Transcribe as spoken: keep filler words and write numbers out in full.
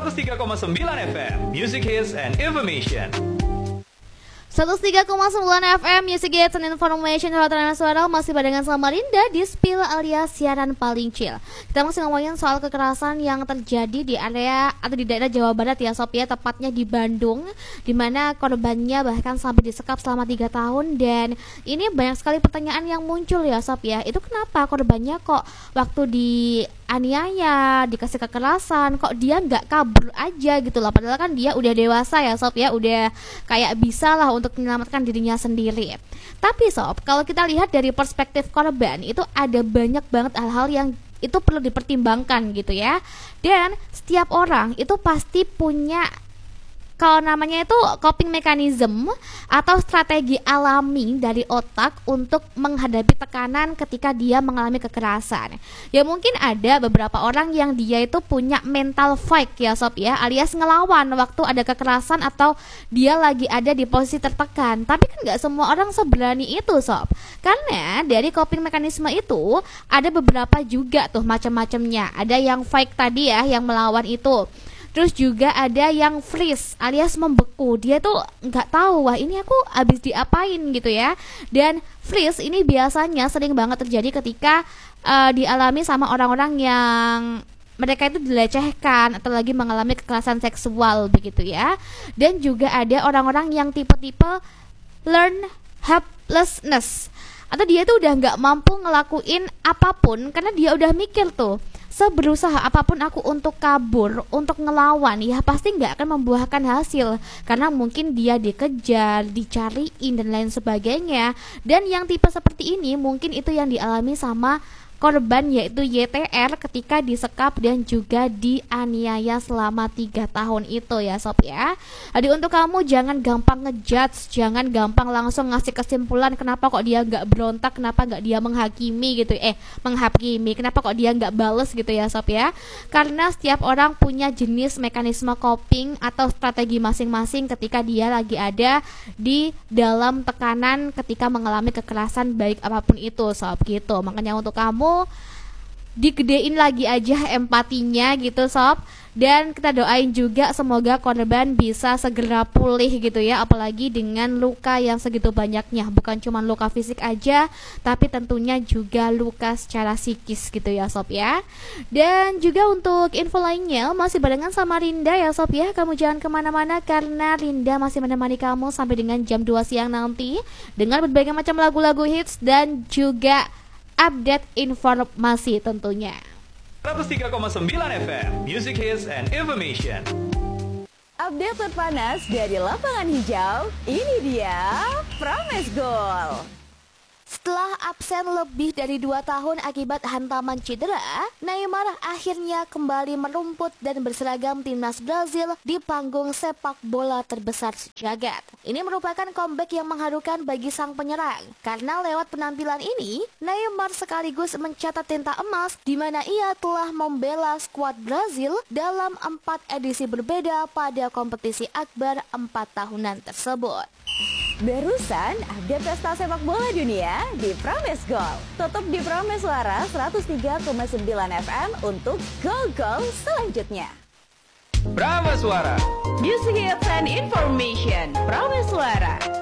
seratus tiga koma sembilan F M Music Hits and Information. seratus tiga koma sembilan F M Music Hits and Information. Rata-rata suara masih barengan sama Rinda di Spill alias siaran paling chill. Kita masih ngomongin soal kekerasan yang terjadi di area atau di daerah Jawa Barat ya Sob ya, tepatnya di Bandung, di mana korbannya bahkan sampai disekap selama tiga tahun. Dan ini banyak sekali pertanyaan yang muncul ya Sob ya. Itu kenapa korbannya kok waktu di aniaya, dikasih kekerasan, kok dia nggak kabur aja gitu loh, padahal kan dia udah dewasa ya Sob ya, udah kayak bisa lah untuk menyelamatkan dirinya sendiri. Tapi Sob, kalau kita lihat dari perspektif korban, itu ada banyak banget hal-hal yang itu perlu dipertimbangkan gitu ya. Dan setiap orang itu pasti punya, kalau namanya itu coping mechanism atau strategi alami dari otak untuk menghadapi tekanan ketika dia mengalami kekerasan. Ya mungkin ada beberapa orang yang dia itu punya mental fight ya Sob ya, alias ngelawan waktu ada kekerasan atau dia lagi ada di posisi tertekan. Tapi kan gak semua orang seberani itu Sob, karena dari coping mekanisme itu ada beberapa juga tuh macam-macamnya. Ada yang fight tadi ya, yang melawan itu. Terus juga ada yang freeze alias membeku. Dia tuh nggak tahu, wah ini aku habis diapain gitu ya. Dan freeze ini biasanya sering banget terjadi ketika uh, dialami sama orang-orang yang mereka itu dilecehkan atau lagi mengalami kekerasan seksual begitu ya. Dan juga ada orang-orang yang tipe-tipe learn helplessness, atau dia tuh udah nggak mampu ngelakuin apapun karena dia udah mikir tuh, seberusaha apapun aku untuk kabur, untuk ngelawan, ya pasti nggak akan membuahkan hasil karena mungkin dia dikejar, dicariin dan lain sebagainya. Dan yang tipe seperti ini mungkin itu yang dialami sama korban, yaitu Y T R ketika disekap dan juga dianiaya selama tiga tahun itu ya Sob ya. Jadi untuk kamu jangan gampang ngejudge, jangan gampang langsung ngasih kesimpulan kenapa kok dia nggak berontak, kenapa nggak dia menghakimi gitu, eh menghakimi, kenapa kok dia nggak bales gitu ya Sob ya. Karena setiap orang punya jenis mekanisme coping atau strategi masing-masing ketika dia lagi ada di dalam tekanan ketika mengalami kekerasan baik apapun itu Sob gitu. Makanya untuk kamu digedein lagi aja empatinya gitu Sob. Dan kita doain juga semoga korban bisa segera pulih gitu ya, apalagi dengan luka yang segitu banyaknya. Bukan cuma luka fisik aja, tapi tentunya juga luka secara psikis gitu ya Sob ya. Dan juga untuk info lainnya masih barengan sama Rinda ya Sob ya. Kamu jangan kemana-mana karena Rinda masih menemani kamu sampai dengan jam dua siang nanti dengan berbagai macam lagu-lagu hits dan juga update informasi tentunya. seratus tiga koma sembilan F M Music Hits and Information. Update terpanas dari lapangan hijau, ini dia Promise Goal. Setelah absen lebih dari dua tahun akibat hantaman cedera, Neymar akhirnya kembali merumput dan berseragam timnas Brazil di panggung sepak bola terbesar sejagat. Ini merupakan comeback yang mengharukan bagi sang penyerang, karena lewat penampilan ini, Neymar sekaligus mencatat tinta emas di mana ia telah membela skuad Brazil dalam empat edisi berbeda pada kompetisi akbar empat tahunan tersebut. Barusan update pesta sepak bola dunia di Promise Goal. Tutup di Promise Suara seratus tiga koma sembilan F M untuk gol-gol selanjutnya. Promise Suara Music Hits and Information. Promise Suara.